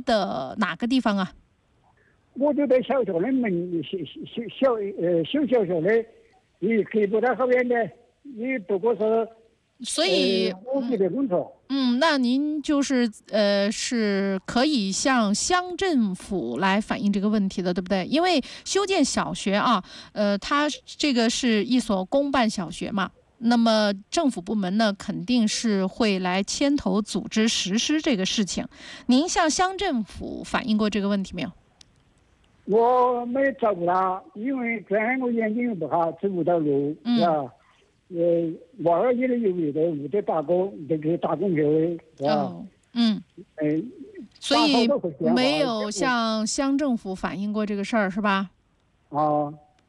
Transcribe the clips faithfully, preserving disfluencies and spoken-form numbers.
的哪个地方啊？ 我就在小学的门小小小呃小小学的，也离不到好远的，也不过是。 所以， 我觉得工作。 嗯，那您就是呃，是可以向乡政府来反映这个问题的，对不对？因为修建小学啊，呃，它这个是一所公办小学嘛，那么政府部门呢，肯定是会来牵头组织实施这个事情。您向乡政府反映过这个问题没有？ 我没找过他，因为昨天我眼睛不好，走不到路， 嗯、 是吧？呃，娃儿也得有有的，有的打工，得给打工去，是吧？ 哦，嗯， 呃， 所以没有向乡政府反映过这个事儿，是吧？ 啊，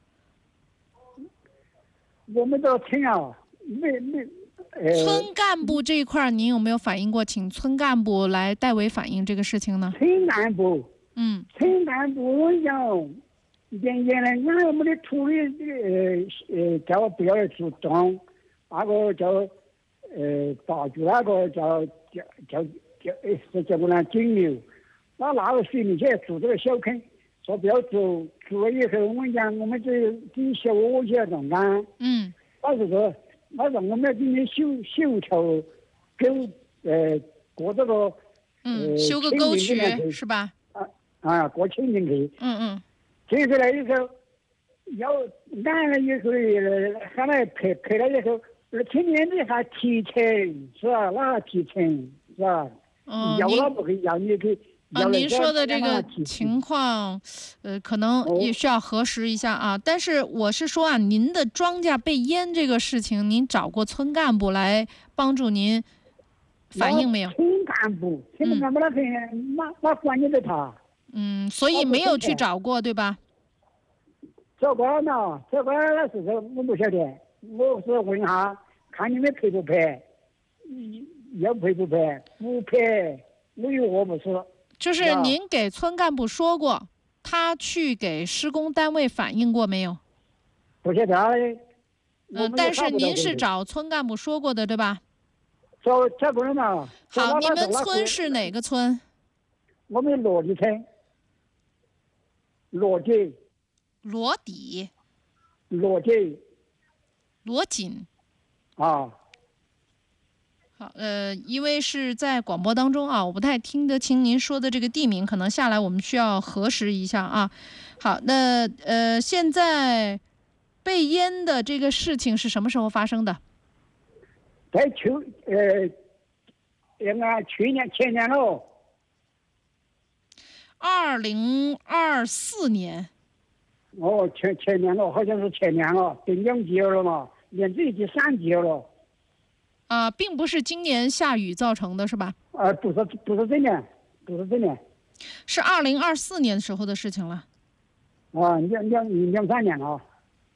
我们这村啊，没没。呃， 村干部这一块，您有没有反映过？请村干部来代为反映这个事情呢？ 村干部， 嗯， 村干部，我讲。原原来原来我们的土里呃呃叫我不要去种，那个叫呃大猪那个叫叫叫叫呃是叫我那金牛，那那个水里去住这个小坑，说不要做，做了以后我们讲我们这这小窝去种干， 嗯， 那是个那是我们今天修修条沟呃过这个嗯修个沟渠是吧？ 啊啊过清进去， 嗯嗯。 接下来以后，要按了以后，喊来赔赔了以后，那青年的还提成是吧？那还提成是吧？ 嗯， 要了不可以要你给。 啊，您说的这个情况，呃，可能也需要核实一下啊。哦、但是我是说啊，您的庄稼被淹这个事情，您找过村干部来帮助您反映没有？ 村干部，村干部那边那那管你的他。 嗯，所以没有去找过，对吧？ 找过呢，找过那时候我不晓得，我是问下，看你们赔不赔，要赔不赔，不赔，我有我不是。 就是您给村干部说过，他去给施工单位反映过没有？ 不晓得。 嗯，但是您是找村干部说过的，对吧？ 找找过了嘛。 好，你们村是哪个村？ 我们罗底村。罗底， 罗底， 罗底， 罗锦， 啊， 好，呃，因为是在广播当中啊，我不太听得清您说的这个地名，可能下来我们需要核实一下啊。好，那呃，现在被淹的这个事情是什么时候发生的？ 在去呃，应该去年前年了。 二零二四年， 哦，前前年了，好像是前年了，得两级了嘛，连这第三级了。 啊、呃，并不是今年下雨造成的，是吧？ 啊、呃，不是，不是这年，不是这年， 是二零二四年时候的事情了。 啊，两两两三年了。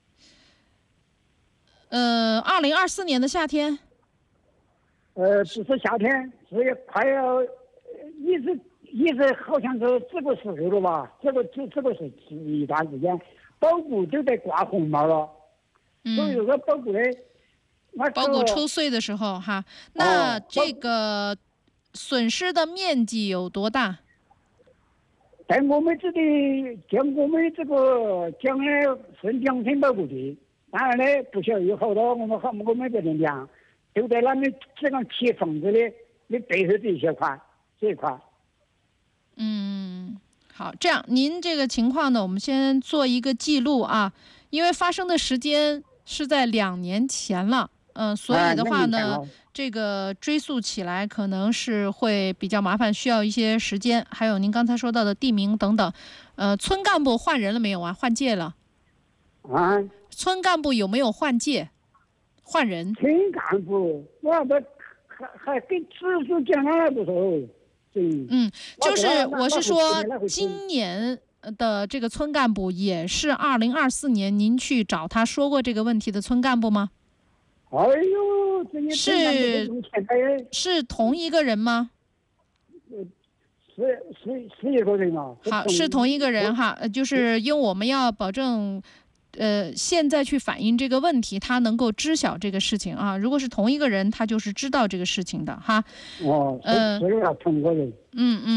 呃，二零二四年的夏天。 呃，不是夏天，是快要一直。意思好像是这个时候了吧？这个这这个是一段时间，包谷都在挂红毛了。嗯。所以说包谷的，那包谷抽穗的时候哈，那这个损失的面积有多大？ 在我们这里，像我们这个讲的是两千包谷地，当然呢，不晓得有好多我们好我们这边讲，都在那边这个贴房子的那背后这一些块这一块。 嗯，好，这样您这个情况呢，我们先做一个记录啊，因为发生的时间是在两年前了，嗯、呃，所以的话呢， 啊、 这个追溯起来可能是会比较麻烦，需要一些时间，还有您刚才说到的地名等等，呃，村干部换人了没有啊？换届了？ 啊？ 村干部有没有换届？换人？ 村干部，我这还还跟知识讲了不说。 嗯，就是我是说，今年的这个村干部也是二零二四年您去找他说过这个问题的村干部吗？ 哎呦，这是是同一个人吗？ 是是是一个人啊。 好，是同一个人哈，就是因为我们要保证。呃，现在去反映这个问题，他能够知晓这个事情啊。如果是同一个人，他就是知道这个事情的哈。 哦，是是同一个人。 嗯嗯。